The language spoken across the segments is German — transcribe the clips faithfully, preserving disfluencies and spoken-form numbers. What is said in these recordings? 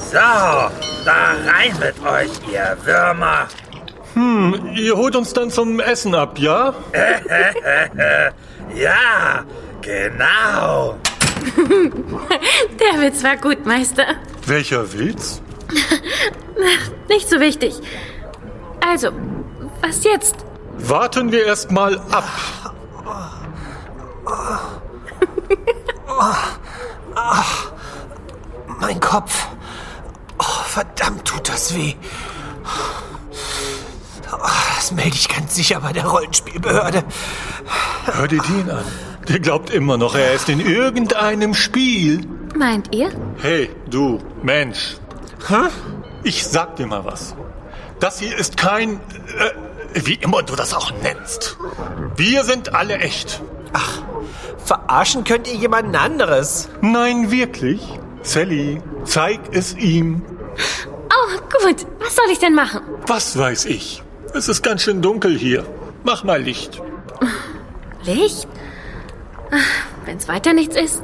So, da rein mit euch, ihr Würmer. Hm, ihr holt uns dann zum Essen ab, ja? Ja, genau. Der Witz war gut, Meister. Welcher Witz? Nicht so wichtig. Also, was jetzt? Warten wir erst mal ab. Mein Kopf. Oh, verdammt, tut das weh. Oh, das melde ich ganz sicher bei der Rollenspielbehörde. Hör dir den an. Der glaubt immer noch, er ist in irgendeinem Spiel. Meint ihr? Hey, du, Mensch. Hä? Ich sag dir mal was. Das hier ist kein... Äh, wie immer du das auch nennst. Wir sind alle echt. Ach, verarschen könnt ihr jemanden anderes. Nein, wirklich? Sally, zeig es ihm. Oh, gut. Was soll ich denn machen? Was weiß ich? Es ist ganz schön dunkel hier. Mach mal Licht. Licht? Wenn es weiter nichts ist.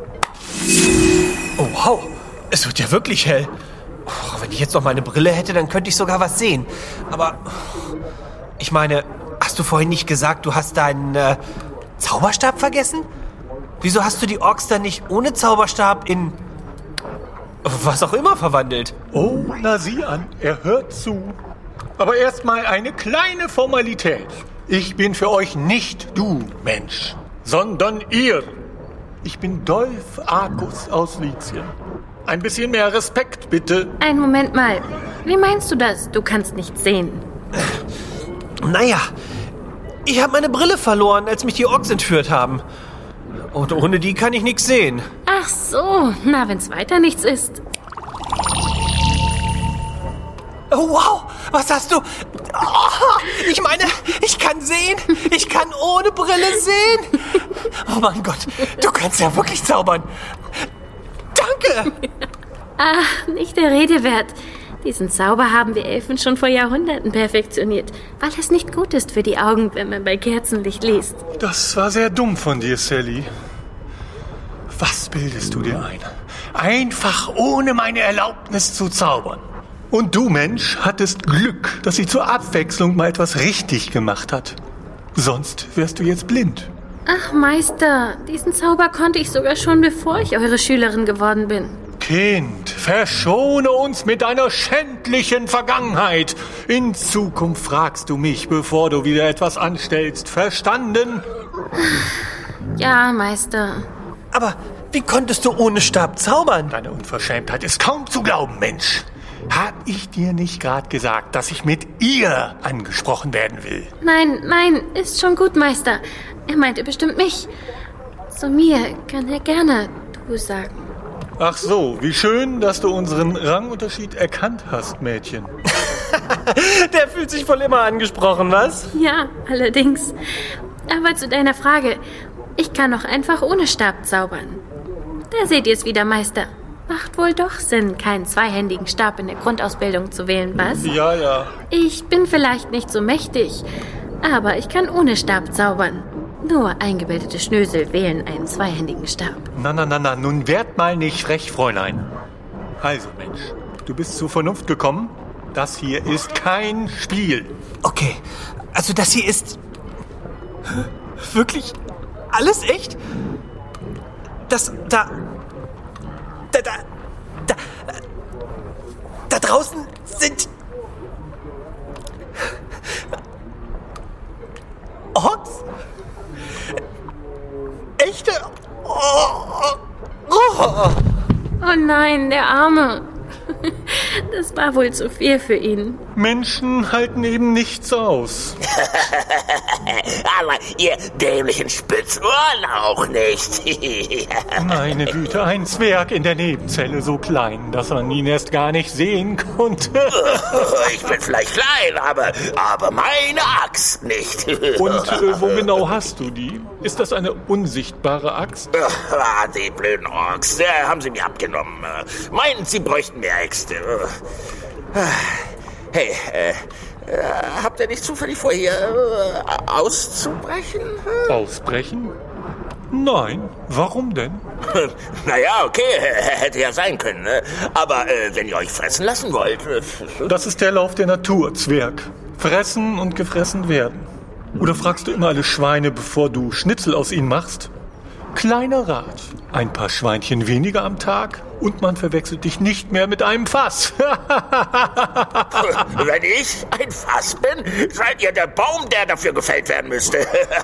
Oh, wow. Es wird ja wirklich hell. Oh, wenn ich jetzt noch meine Brille hätte, dann könnte ich sogar was sehen. Aber, ich meine, hast du vorhin nicht gesagt, du hast deinen äh, Zauberstab vergessen? Wieso hast du die Orks dann nicht ohne Zauberstab in was auch immer verwandelt? Oh, na sieh an, er hört zu. Aber erstmal eine kleine Formalität. Ich bin für euch nicht du, Mensch, sondern ihr. Ich bin Dolph Arcus aus Lycien. Ein bisschen mehr Respekt, bitte. Einen Moment mal. Wie meinst du das? Du kannst nichts sehen. Naja, ich habe meine Brille verloren, als mich die Orks entführt haben. Und ohne die kann ich nichts sehen. Ach so, na, wenn's weiter nichts ist. Oh, wow, was hast du? Oh, ich meine, ich kann sehen. Ich kann ohne Brille sehen. Oh mein Gott, du kannst ja wirklich zaubern. Danke. Ach, nicht der Rede wert. Diesen Zauber haben wir Elfen schon vor Jahrhunderten perfektioniert, weil es nicht gut ist für die Augen, wenn man bei Kerzenlicht liest. Das war sehr dumm von dir, Sally. Was bildest du dir ein? Einfach ohne meine Erlaubnis zu zaubern. Und du, Mensch, hattest Glück, dass sie zur Abwechslung mal etwas richtig gemacht hat. Sonst wärst du jetzt blind. Ach, Meister, diesen Zauber konnte ich sogar schon, bevor ich eure Schülerin geworden bin. Kind, verschone uns mit deiner schändlichen Vergangenheit. In Zukunft fragst du mich, bevor du wieder etwas anstellst. Verstanden? Ja, Meister. Aber wie konntest du ohne Stab zaubern? Deine Unverschämtheit ist kaum zu glauben, Mensch. Hab ich dir nicht gerade gesagt, dass ich mit ihr angesprochen werden will? Nein, nein, ist schon gut, Meister. Er meinte bestimmt mich. Zu mir kann er gerne du sagen. Ach so, wie schön, dass du unseren Rangunterschied erkannt hast, Mädchen. Der fühlt sich wohl immer angesprochen, was? Ja, allerdings. Aber zu deiner Frage. Ich kann auch einfach ohne Stab zaubern. Da seht ihr es wieder, Meister. Macht wohl doch Sinn, keinen zweihändigen Stab in der Grundausbildung zu wählen, was? Ja, ja. Ich bin vielleicht nicht so mächtig, aber ich kann ohne Stab zaubern. Nur eingebildete Schnösel wählen einen zweihändigen Stab. Na, na, na, na, nun werd mal nicht frech, Fräulein. Also, Mensch, du bist zur Vernunft gekommen? Das hier ist kein Spiel. Okay, also das hier ist wirklich alles echt? Das, da, da, da, da, da draußen sind Orks? Echte? Oh, oh. Oh nein, der Arme. Das war wohl zu viel für ihn. Menschen halten eben nichts aus. Aber ihr dämlichen Spitzohren auch nicht. Meine Güte, ein Zwerg in der Nebenzelle, so klein, dass man ihn erst gar nicht sehen konnte. Ich bin vielleicht klein, aber, aber meine Axt nicht. Und äh, wo genau hast du die? Ist das eine unsichtbare Axt? Ah, die blöden Orks, äh, haben sie mir abgenommen. Meinen, sie bräuchten mehr Äxte. Hey, äh, äh, habt ihr nicht zufällig vor, hier äh, auszubrechen? Ausbrechen? Nein, warum denn? Naja, okay, hätte ja sein können. Ne? Aber äh, wenn ihr euch fressen lassen wollt... Äh, Das ist der Lauf der Natur, Zwerg. Fressen und gefressen werden. Oder fragst du immer alle Schweine, bevor du Schnitzel aus ihnen machst? Kleiner Rat. Ein paar Schweinchen weniger am Tag und man verwechselt dich nicht mehr mit einem Fass. Wenn ich ein Fass bin, seid ihr der Baum, der dafür gefällt werden müsste.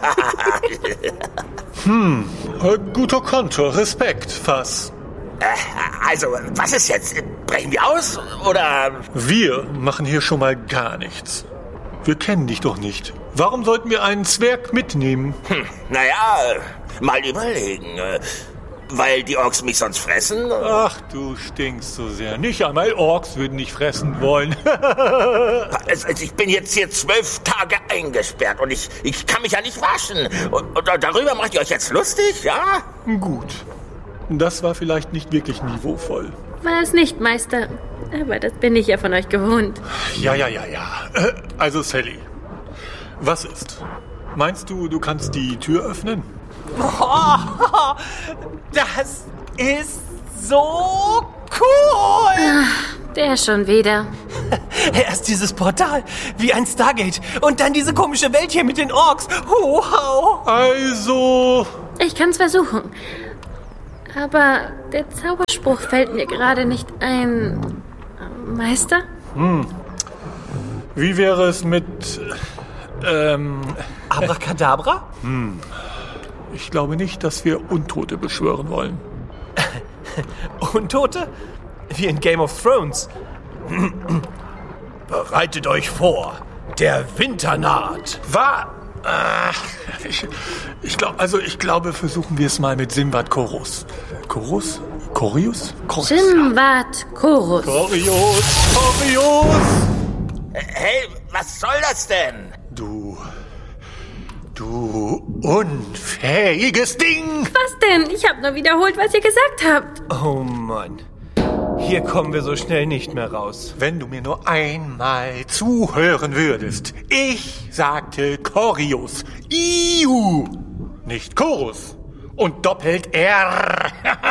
hm, äh, guter Konter. Respekt, Fass. Äh, also, was ist jetzt? Brechen wir aus, oder? Wir machen hier schon mal gar nichts. Wir kennen dich doch nicht. Warum sollten wir einen Zwerg mitnehmen? Hm, naja, mal überlegen. Weil die Orks mich sonst fressen? Ach, du stinkst so sehr. Nicht einmal Orks würden dich fressen wollen. also, ich bin jetzt hier zwölf Tage eingesperrt und ich, ich kann mich ja nicht waschen. Und, und darüber macht ihr euch jetzt lustig, ja? Gut. Das war vielleicht nicht wirklich niveauvoll. War es nicht, Meister. Aber das bin ich ja von euch gewohnt. Ja, ja, ja, ja. Also, Sally, was ist? Meinst du, du kannst die Tür öffnen? Oh, das ist so cool! Ach, der schon wieder. Erst dieses Portal, wie ein Stargate. Und dann diese komische Welt hier mit den Orks. Wow! Also... Ich kann's versuchen. Aber der Zauberspruch fällt mir gerade nicht ein. Meister? Hm. Wie wäre es mit... Ähm... Abracadabra? Hm. Ich glaube nicht, dass wir Untote beschwören wollen. Untote? Wie in Game of Thrones. Bereitet euch vor. Der Winter naht. Was? Äh, ich, ich glaube, also ich glaube, versuchen wir es mal mit Sinbad Chorus. Chorus? Chorius? Sinbad Chorus. Chorius, Chorius! Hey, was soll das denn? Du... Du unfähiges Ding! Was denn? Ich habe nur wiederholt, was ihr gesagt habt. Oh Mann. Hier kommen wir so schnell nicht mehr raus. Wenn du mir nur einmal zuhören würdest. Ich sagte Chorius. Iu. Nicht Chorus. Und doppelt R.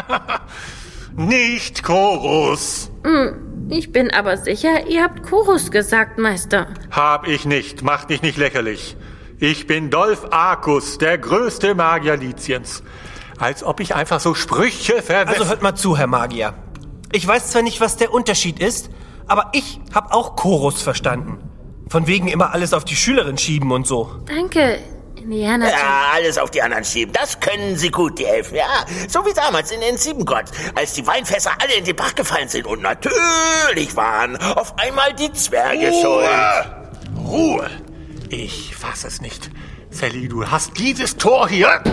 Nicht Chorus. Ich bin aber sicher, ihr habt Chorus gesagt, Meister. Hab ich nicht. Mach dich nicht lächerlich. Ich bin Dolph Arcus, der größte Magier Lyziens. Als ob ich einfach so Sprüche verwende. Also hört mal zu, Herr Magier. Ich weiß zwar nicht, was der Unterschied ist, aber ich habe auch Chorus verstanden. Von wegen immer alles auf die Schülerin schieben und so. Danke, Indiana. Ja, alles auf die anderen schieben. Das können sie gut, die Elfen. Ja, so wie damals in den Siebengott, als die Weinfässer alle in den Bach gefallen sind. Und natürlich waren auf einmal die Zwerge Ruhe! schuld. Ruhe! Ich fass es nicht. Sally, du hast dieses Tor hier...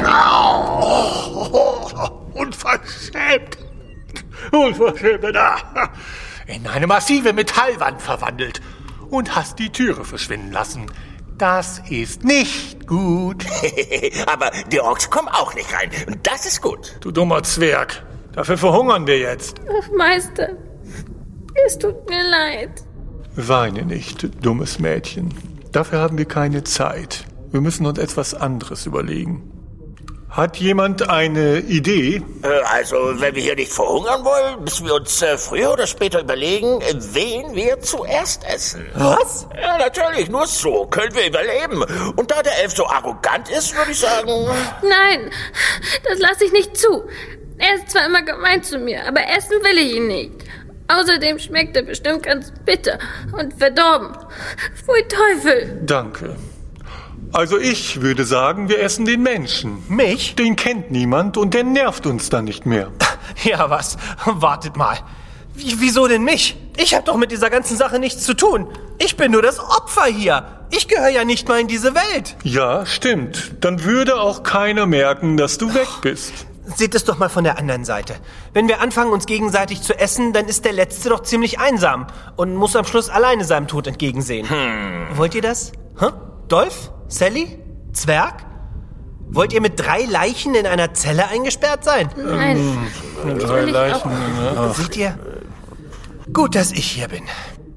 Oh, unverschämt. Unverschämt. In eine massive Metallwand verwandelt. Und hast die Türe verschwinden lassen. Das ist nicht gut. Aber die Orks kommen auch nicht rein. Und das ist gut. Du dummer Zwerg. Dafür verhungern wir jetzt. Ach, Meister, es tut mir leid. Weine nicht, dummes Mädchen. Dafür haben wir keine Zeit. Wir müssen uns etwas anderes überlegen. Hat jemand eine Idee? Äh, also, wenn wir hier nicht verhungern wollen, müssen wir uns äh, früher oder später überlegen, äh, wen wir zuerst essen. Was? Ja, natürlich. Nur so können wir überleben. Und da der Elf so arrogant ist, würde ich sagen... Nein, das lasse ich nicht zu. Er ist zwar immer gemein zu mir, aber essen will ich ihn nicht. Außerdem schmeckt er bestimmt ganz bitter und verdorben. Pfui Teufel. Danke. Also ich würde sagen, wir essen den Menschen. Mich? Den kennt niemand und der nervt uns dann nicht mehr. Ja, was? Wartet mal. Wie, wieso denn mich? Ich habe doch mit dieser ganzen Sache nichts zu tun. Ich bin nur das Opfer hier. Ich gehöre ja nicht mal in diese Welt. Ja, stimmt. Dann würde auch keiner merken, dass du weg bist. Seht es doch mal von der anderen Seite. Wenn wir anfangen, uns gegenseitig zu essen, dann ist der Letzte doch ziemlich einsam und muss am Schluss alleine seinem Tod entgegensehen. Hm. Wollt ihr das? Hä? Dolph? Sally? Zwerg? Wollt ihr mit drei Leichen in einer Zelle eingesperrt sein? Nein. Ähm, drei Leichen. Ja. Seht ihr? Gut, dass ich hier bin.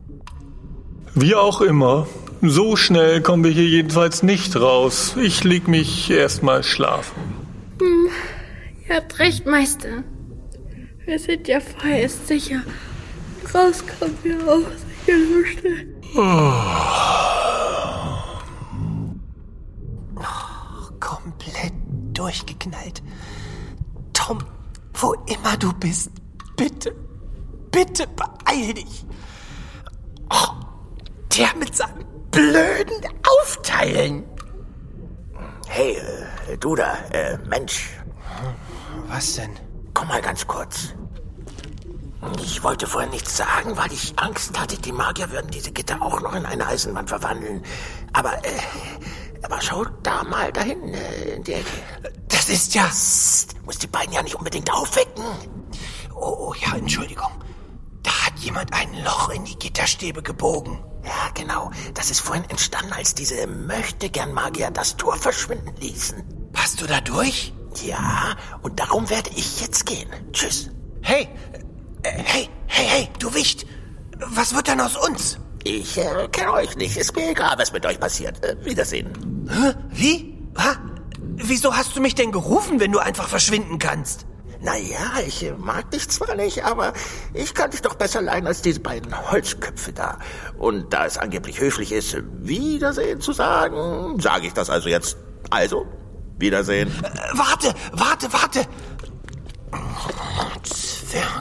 Wie auch immer. So schnell kommen wir hier jedenfalls nicht raus. Ich leg mich erst mal schlafen. Hm, Ihr habt recht, Meister. Wir sind ja frei, ist sicher. Raus kommen wir auch sicher so schnell. Oh, komplett durchgeknallt. Tom, wo immer du bist, bitte, bitte beeil dich. Oh, der mit seinem blöden Aufteilen. Hey, äh, du da, äh, Mensch. Was denn? Komm mal ganz kurz. Ich wollte vorhin nichts sagen, weil ich Angst hatte, die Magier würden diese Gitter auch noch in eine Eisenwand verwandeln. Aber, äh, aber schau da mal dahin, äh, in die Ecke. Das ist ja... Psst, muss die beiden ja nicht unbedingt aufwecken. Oh, ja, Entschuldigung. Da hat jemand ein Loch in die Gitterstäbe gebogen. Ja, genau. Das ist vorhin entstanden, als diese Möchtegern-Magier das Tor verschwinden ließen. Passt du da durch? Ja, und darum werde ich jetzt gehen. Tschüss. Hey, äh, hey, hey, hey, du Wicht. Was wird denn aus uns? Ich äh, kenne euch nicht. Ist mir egal, was mit euch passiert. Äh, Wiedersehen. Hä? Wie? Ha? Wieso hast du mich denn gerufen, wenn du einfach verschwinden kannst? Naja, ich äh, mag dich zwar nicht, aber ich kann dich doch besser leiden als diese beiden Holzköpfe da. Und da es angeblich höflich ist, Wiedersehen zu sagen, sage ich das also jetzt. Also, Wiedersehen. Äh, warte, warte, warte. Zwerg.